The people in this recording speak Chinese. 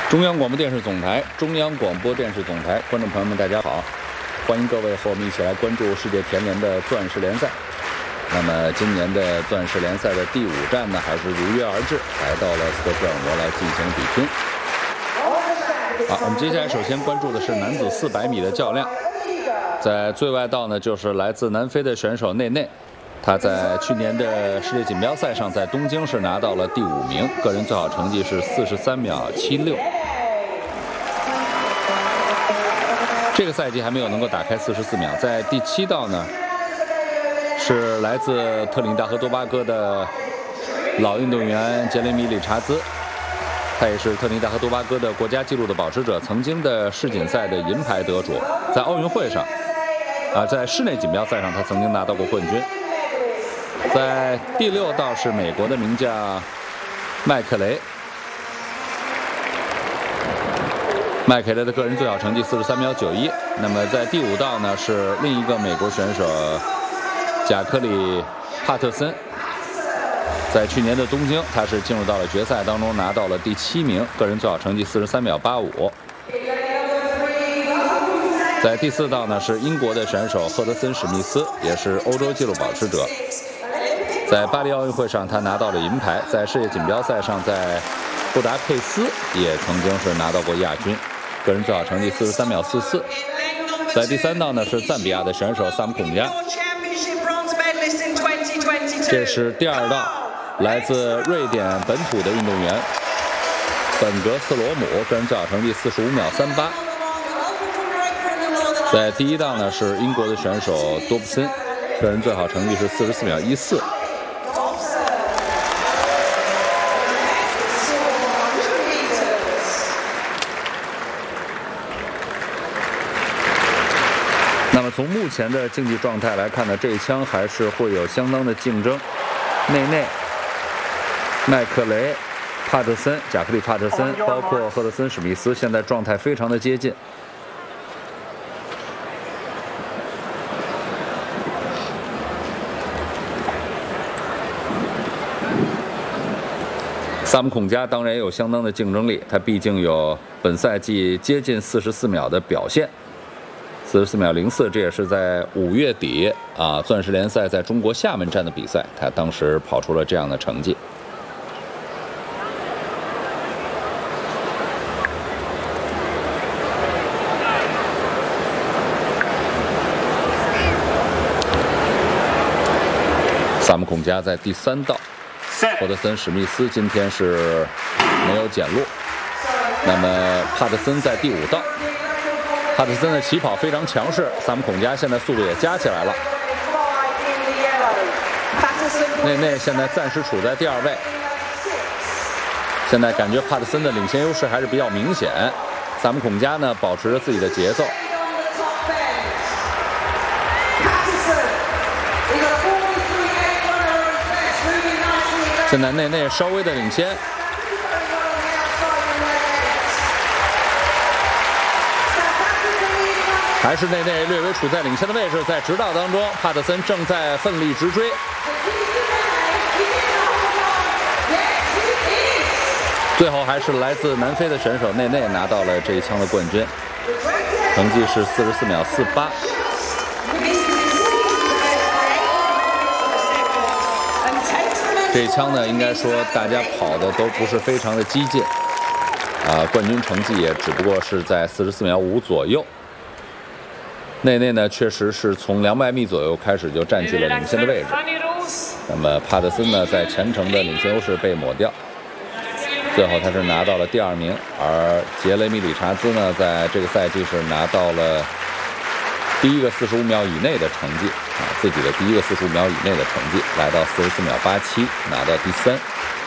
中央广播电视总台，中央广播电视总台，观众朋友们，大家好！欢迎各位和我们一起来关注世界田联的钻石联赛。那么今年的钻石联赛的第5站呢，还是如约而至，来到了斯德哥尔摩来进行比拼。好，我们接下来首先关注的是男子400米的较量，在最外道呢，就是来自南非的选手内内。他在去年的世界锦标赛上，在东京是拿到了第5名，个人最好成绩是43秒76。这个赛季还没有能够打开44秒。在第7道呢，是来自特立尼达和多巴哥的老运动员杰雷米·理查兹，他也是特立尼达和多巴哥的国家纪录的保持者，曾经的世锦赛的银牌得主，在奥运会上，在室内锦标赛上他曾经拿到过冠军。在第6道是美国的名将麦克雷，麦克雷的个人最好成绩43秒91。那么在第5道呢，是另一个美国选手贾克里·帕特森，在去年的东京，他是进入到了决赛当中，拿到了第7名，个人最好成绩43秒85。在第4道呢，是英国的选手赫德森·史密斯，也是欧洲纪录保持者。在巴黎奥运会上，他拿到了银牌；在世界锦标赛上，在布达佩斯也曾经是拿到过亚军，个人最好成绩43秒44。在第3道呢，是赞比亚的选手萨姆孔加，这是第2道，来自瑞典本土的运动员本格斯罗姆，个人最好成绩45秒38。在第1道呢，是英国的选手多布森，个人最好成绩是44秒14。那么从目前的竞技状态来看呢，这一枪还是会有相当的竞争。内内、麦克雷、帕特森、贾克利·帕特森，包括赫德森·史密斯，现在状态非常的接近。萨姆孔加当然也有相当的竞争力，他毕竟有本赛季接近44秒的表现。44秒04，这也是在5月底钻石联赛在中国厦门站的比赛，他当时跑出了这样的成绩。萨姆孔加在第3道，霍德森·史密斯今天是没有捡路。那么帕特森在第5道。帕特森的起跑非常强势，萨姆孔加现在速度也加起来了。内内现在暂时处在第2位，现在感觉帕特森的领先优势还是比较明显。萨姆孔加呢，保持着自己的节奏。现在内内稍微的领先。还是内内略微处在领先的位置，在直道当中，帕特森正在奋力直追。最后还是来自南非的选手内内拿到了这一枪的冠军，成绩是44秒48。这一枪呢，应该说大家跑的都不是非常的激进，冠军成绩也只不过是在44秒5左右。内内呢，确实是从200米左右开始就占据了领先的位置。那么帕特森呢，在前程的领先优势被抹掉，最后他是拿到了第2名。而杰雷米·理查兹呢，在这个赛季是拿到了第一个45秒以内的成绩自己的第一个45秒以内的成绩，来到44秒87，拿到第3。